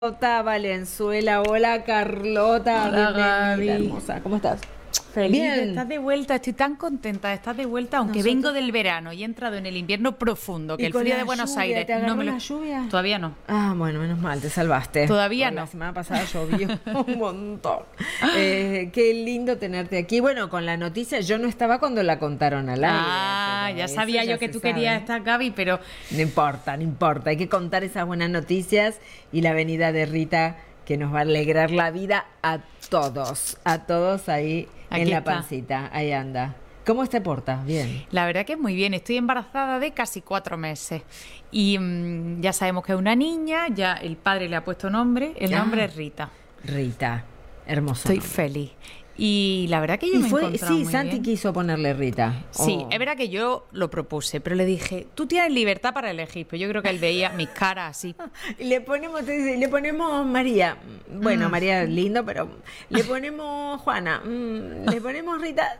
Carlota Valenzuela, hola Carlota, Hola, bienvenida, Gaby. hermosa, ¿cómo estás? Feliz de Bien. estar de vuelta, estoy tan contenta de estar de vuelta, aunque Nosotros vengo del verano y he entrado en el invierno profundo, que ¿Y el con frío la de Buenos lluvia? Aires ¿Te agarró no me lo... la lluvia? Todavía no. Ah, bueno, menos mal, te salvaste. Todavía Porque no. La semana pasada llovió un montón. Qué lindo tenerte aquí. Bueno, con la noticia, yo no estaba cuando la contaron al aire. Pero Ya eso sabía yo que se tú sabe. querías estar, Gaby, pero No importa, no importa. Hay que contar esas buenas noticias y la venida de Rita que nos va a alegrar la vida a todos ahí Aquí en la está. pancita. Ahí anda. ¿Cómo te portas? Bien. la verdad que muy bien. Estoy embarazada de casi 4 meses y ya sabemos que es una niña, ya el padre le ha puesto nombre, el nombre es Rita. Rita, hermoso. Estoy nombre. feliz. Y la verdad que yo Y me he fue, encontrado sí, muy Santi bien. quiso ponerle Rita. Sí, Oh. es verdad que yo lo propuse, pero le dije, tú tienes libertad para elegir, pero yo creo que él veía mis caras así. Y le ponemos, te dice, le ponemos María. Bueno, María es lindo, pero le ponemos Juana. Le ponemos Rita.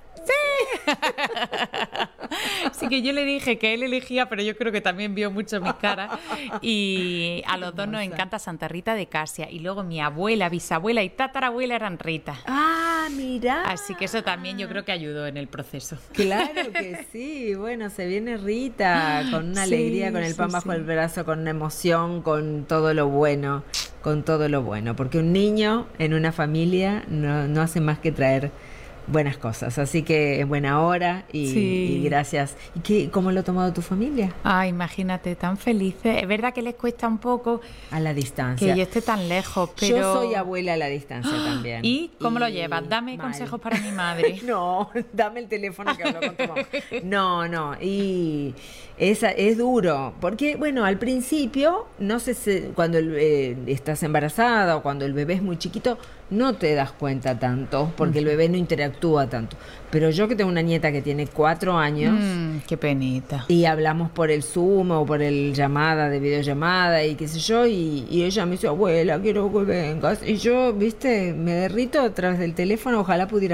Así que yo le dije que él elegía, pero yo creo que también vio mucho mis caras. Y a los dos nos encanta Santa Rita de Casia. Y luego mi abuela, bisabuela y tatarabuela eran Rita. Ah, mira. Así que eso también yo creo que ayudó en el proceso. Claro que sí, bueno, se viene Rita con una Sí, alegría, con el pan sí, bajo sí. el brazo, con una emoción, con todo lo bueno, porque un niño en una familia no hace más que traer buenas cosas, así que en buena hora Sí. y gracias. ¿Cómo lo ha tomado tu familia? Ah, imagínate, tan felices. Es verdad que les cuesta un poco A la que distancia. yo esté tan lejos, pero... Yo soy abuela a la distancia también. ¿Y cómo lo llevas? Dame mal. consejos para mi madre. No, dame el teléfono que hablo con tu mamá. No, y es duro, porque bueno, al principio, no sé si cuando estás embarazada o cuando el bebé es muy chiquito, no te das cuenta tanto, porque el bebé no interactúa tanto. Pero yo que tengo una nieta que tiene 4 años, Qué penita. y hablamos por el Zoom o por el llamada de videollamada y qué sé yo, y ella me dice, abuela, quiero que vengas. Y yo, viste, me derrito a través del teléfono, ojalá pudiera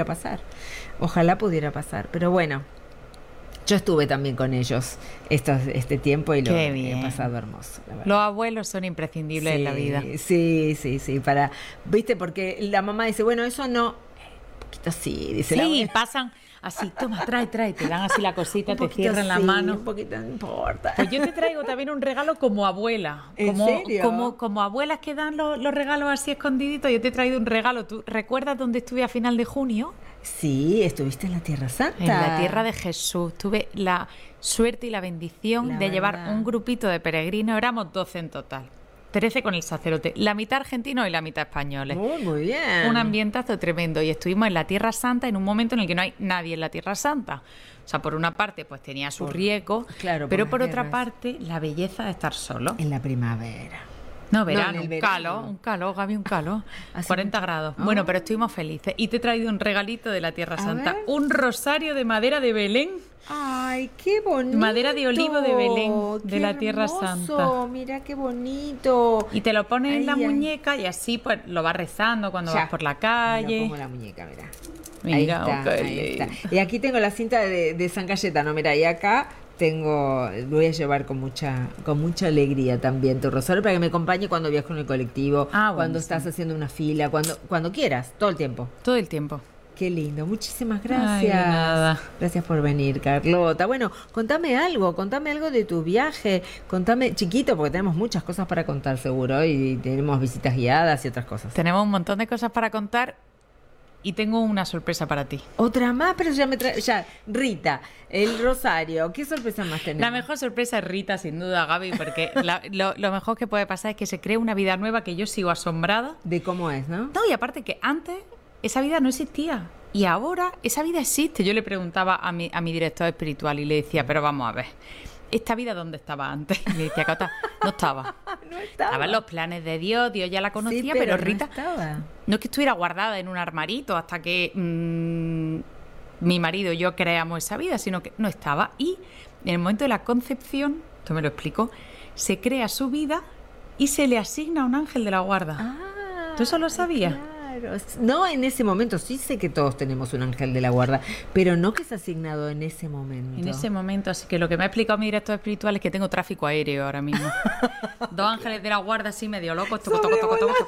pasar. Pero bueno, yo estuve también con ellos este tiempo y lo Qué he bien. pasado hermoso, la verdad. Los abuelos son imprescindibles en la vida. Sí, viste, porque la mamá dice, bueno, eso no, un poquito sí, dice la Sí, abuela. pasan así, toma, trae, te dan así la cosita, Un te poquito cierran la sí, mano. un poquito no importa. Pues yo te traigo también un regalo como abuela. ¿En Como, serio? como abuelas que dan los regalos así escondiditos, yo te he traído un regalo. ¿Tú recuerdas dónde estuve a final de junio? Sí, estuviste en la Tierra Santa. En la tierra de Jesús. Tuve la suerte y la bendición La de llevar verdad. un grupito de peregrinos, éramos 12 en total. 13 con el sacerdote, la mitad argentinos y la mitad españoles. Muy bien. Un ambientazo tremendo y estuvimos en la Tierra Santa en un momento en el que no hay nadie en la Tierra Santa. O sea, por una parte pues tenía su riesgo, claro, por pero las por otra guerras. parte la belleza de estar solo. En la primavera. No, No, verano, en el un verano. calor, Gaby, un calor. Hace 40 mucho- grados. Ah. Bueno, pero estuvimos felices. Y te he traído un regalito de la Tierra A Santa. ver. Un rosario de madera de Belén. Ay, qué bonito. Madera de olivo de Belén, de Qué la Tierra hermoso. Santa. Mira qué bonito. Y te lo pones en la Ay, ay. muñeca y así pues lo vas rezando cuando Ya. vas por la Me calle. lo pongo en la muñeca, mira. Mira, qué ahí está. lindo. Y aquí tengo la cinta de San Cayetano, mira, y acá voy a llevar con mucha alegría también tu rosario para que me acompañe cuando viajo en el colectivo, Ah, cuando buenísimo. estás haciendo una fila, cuando quieras, todo el tiempo. Todo el tiempo. Qué lindo, muchísimas Ay, gracias. de nada. Gracias por venir, Carlota. Bueno, contame algo de tu viaje, contame chiquito, porque tenemos muchas cosas para contar seguro, y tenemos visitas guiadas y otras cosas. Tenemos un montón de cosas para contar y tengo una sorpresa para ti. Otra más, pero ya, Rita, el rosario, ¿qué sorpresa más tenemos? La mejor sorpresa es Rita, sin duda, Gaby, porque lo mejor que puede pasar es que se cree una vida nueva que yo sigo asombrada. De cómo es, ¿no? No, y aparte que antes esa vida no existía y ahora esa vida existe. Yo le preguntaba a mi director espiritual y le decía, pero vamos a ver, ¿esta vida dónde estaba antes? Y me decía, Cata, no estaba. No estaba. Estaban los planes de Dios, Dios ya la conocía, Sí, pero no Rita estaba. no es que estuviera guardada en un armarito hasta que mi marido y yo creamos esa vida, sino que no estaba. Y en el momento de la concepción, esto me lo explico, se crea su vida y se le asigna a un ángel de la guarda. Ah, ¿Tú eso lo sabías? Claro. No en ese momento, sí sé que todos tenemos un ángel de la guarda, pero no que es asignado en ese momento. En ese momento, así que lo que me ha explicado mi director espiritual es que tengo tráfico aéreo ahora mismo. 2 ángeles de la guarda así medio locos, toco, toco, toco, toco, toco.